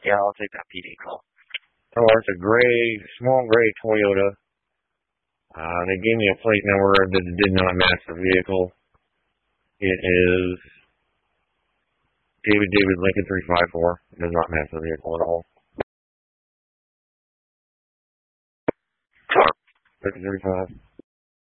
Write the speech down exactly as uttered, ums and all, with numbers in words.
Yeah, I'll take that P D call. Oh, it's a gray, small gray Toyota. Uh, they gave me a plate number that did not match the vehicle. It is David David Lincoln three five four. It does not match the vehicle at all. Lincoln three five.